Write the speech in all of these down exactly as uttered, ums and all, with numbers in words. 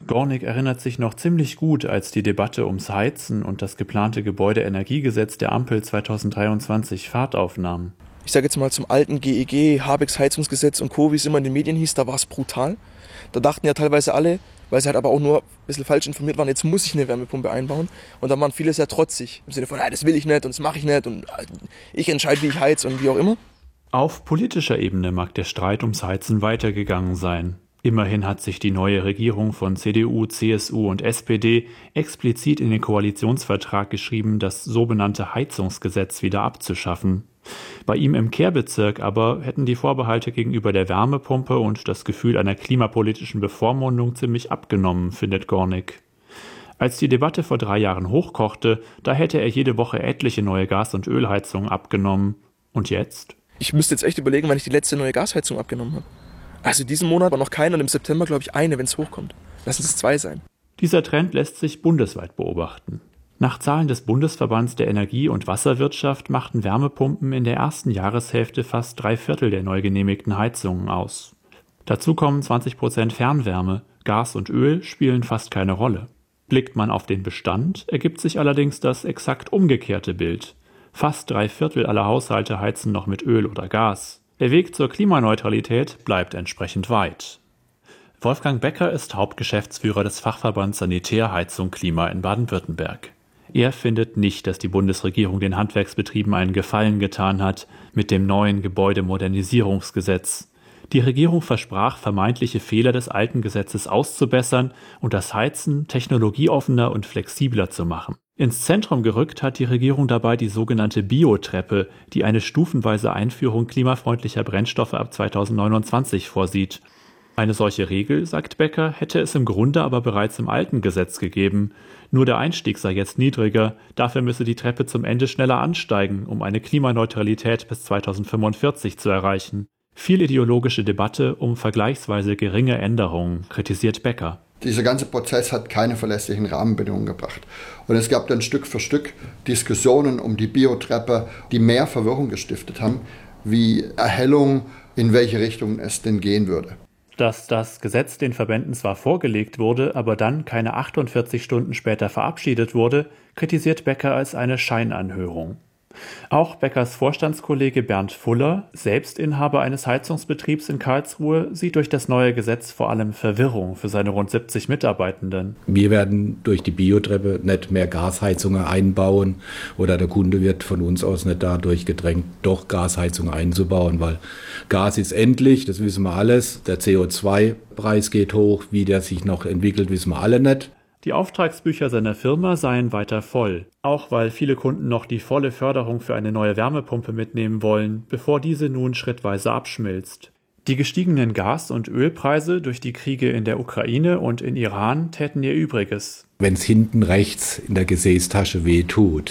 Gornick erinnert sich noch ziemlich gut, als die Debatte ums Heizen und das geplante Gebäudeenergiegesetz der Ampel zweitausenddreiundzwanzig Fahrt aufnahmen. Ich sage jetzt mal zum alten G E G, Habecks Heizungsgesetz und Co., wie es immer in den Medien hieß, da war es brutal. Da dachten ja teilweise alle, weil sie halt aber auch nur ein bisschen falsch informiert waren, jetzt muss ich eine Wärmepumpe einbauen. Und dann waren viele sehr trotzig, im Sinne von, das will ich nicht und das mache ich nicht und ich entscheide, wie ich heiz und wie auch immer. Auf politischer Ebene mag der Streit ums Heizen weitergegangen sein. Immerhin hat sich die neue Regierung von C D U, C S U und S P D explizit in den Koalitionsvertrag geschrieben, das sogenannte Heizungsgesetz wieder abzuschaffen. Bei ihm im Kehrbezirk aber hätten die Vorbehalte gegenüber der Wärmepumpe und das Gefühl einer klimapolitischen Bevormundung ziemlich abgenommen, findet Gornick. Als die Debatte vor drei Jahren hochkochte, da hätte er jede Woche etliche neue Gas- und Ölheizungen abgenommen. Und jetzt? Ich müsste jetzt echt überlegen, wann ich die letzte neue Gasheizung abgenommen habe. Also diesen Monat war noch keine und im September glaube ich eine, wenn es hochkommt. Lassen es zwei sein. Dieser Trend lässt sich bundesweit beobachten. Nach Zahlen des Bundesverbands der Energie- und Wasserwirtschaft machten Wärmepumpen in der ersten Jahreshälfte fast drei Viertel der neu genehmigten Heizungen aus. Dazu kommen zwanzig Prozent Fernwärme, Gas und Öl spielen fast keine Rolle. Blickt man auf den Bestand, ergibt sich allerdings das exakt umgekehrte Bild. Fast drei Viertel aller Haushalte heizen noch mit Öl oder Gas. Der Weg zur Klimaneutralität bleibt entsprechend weit. Wolfgang Becker ist Hauptgeschäftsführer des Fachverbands Sanitär, Heizung, Klima in Baden-Württemberg. Er findet nicht, dass die Bundesregierung den Handwerksbetrieben einen Gefallen getan hat mit dem neuen Gebäudemodernisierungsgesetz. Die Regierung versprach, vermeintliche Fehler des alten Gesetzes auszubessern und das Heizen technologieoffener und flexibler zu machen. Ins Zentrum gerückt hat die Regierung dabei die sogenannte Biotreppe, die eine stufenweise Einführung klimafreundlicher Brennstoffe ab zweitausendneunundzwanzig vorsieht. Eine solche Regel, sagt Becker, hätte es im Grunde aber bereits im alten Gesetz gegeben. Nur der Einstieg sei jetzt niedriger, dafür müsse die Treppe zum Ende schneller ansteigen, um eine Klimaneutralität bis zweitausendfünfundvierzig zu erreichen. Viel ideologische Debatte um vergleichsweise geringe Änderungen, kritisiert Becker. Dieser ganze Prozess hat keine verlässlichen Rahmenbedingungen gebracht. Und es gab dann Stück für Stück Diskussionen um die Biotreppe, die mehr Verwirrung gestiftet haben, wie Erhellung, in welche Richtung es denn gehen würde. Dass das Gesetz den Verbänden zwar vorgelegt wurde, aber dann keine achtundvierzig Stunden später verabschiedet wurde, kritisiert Becker als eine Scheinanhörung. Auch Beckers Vorstandskollege Bernd Fuller, selbst Inhaber eines Heizungsbetriebs in Karlsruhe, sieht durch das neue Gesetz vor allem Verwirrung für seine rund siebzig Mitarbeitenden. Wir werden durch die Biotreppe nicht mehr Gasheizungen einbauen oder der Kunde wird von uns aus nicht dadurch gedrängt, doch Gasheizungen einzubauen, weil Gas ist endlich, das wissen wir alles. Der C O zwei Preis geht hoch, wie der sich noch entwickelt, wissen wir alle nicht. Die Auftragsbücher seiner Firma seien weiter voll, auch weil viele Kunden noch die volle Förderung für eine neue Wärmepumpe mitnehmen wollen, bevor diese nun schrittweise abschmilzt. Die gestiegenen Gas- und Ölpreise durch die Kriege in der Ukraine und in Iran täten ihr Übriges. Wenn es hinten rechts in der Gesäßtasche weh tut,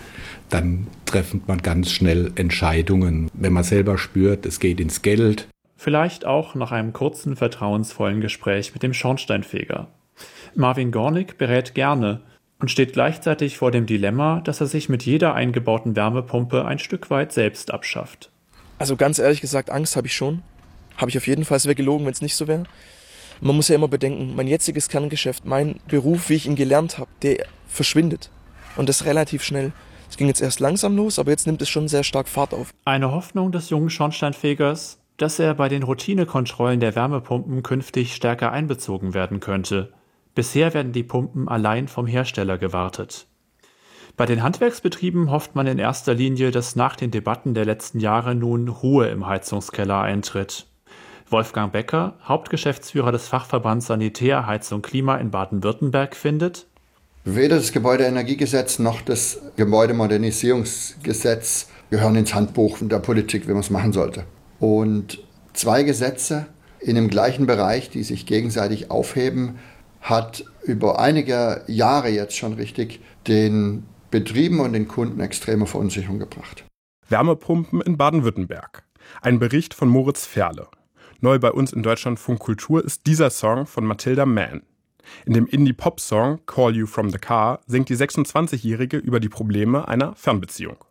dann trifft man ganz schnell Entscheidungen. Wenn man selber spürt, es geht ins Geld. Vielleicht auch nach einem kurzen, vertrauensvollen Gespräch mit dem Schornsteinfeger. Marvin Gornick berät gerne und steht gleichzeitig vor dem Dilemma, dass er sich mit jeder eingebauten Wärmepumpe ein Stück weit selbst abschafft. Also ganz ehrlich gesagt, Angst habe ich schon. Habe ich auf jeden Fall, es wäre gelogen, wenn es nicht so wäre. Man muss ja immer bedenken, mein jetziges Kerngeschäft, mein Beruf, wie ich ihn gelernt habe, der verschwindet. Und das relativ schnell. Es ging jetzt erst langsam los, aber jetzt nimmt es schon sehr stark Fahrt auf. Eine Hoffnung des jungen Schornsteinfegers, dass er bei den Routinekontrollen der Wärmepumpen künftig stärker einbezogen werden könnte. Bisher werden die Pumpen allein vom Hersteller gewartet. Bei den Handwerksbetrieben hofft man in erster Linie, dass nach den Debatten der letzten Jahre nun Ruhe im Heizungskeller eintritt. Wolfgang Becker, Hauptgeschäftsführer des Fachverbands Sanitär, Heizung, Klima in Baden-Württemberg, findet: Weder das Gebäudeenergiegesetz noch das Gebäudemodernisierungsgesetz gehören ins Handbuch der Politik, wie man es machen sollte. Und zwei Gesetze in dem gleichen Bereich, die sich gegenseitig aufheben, hat über einige Jahre jetzt schon richtig den Betrieben und den Kunden extreme Verunsicherung gebracht. Wärmepumpen in Baden-Württemberg. Ein Bericht von Moritz Ferle. Neu bei uns in Deutschlandfunk Kultur ist dieser Song von Matilda Mann. In dem Indie-Pop-Song Call You From The Car singt die sechsundzwanzigjährige über die Probleme einer Fernbeziehung.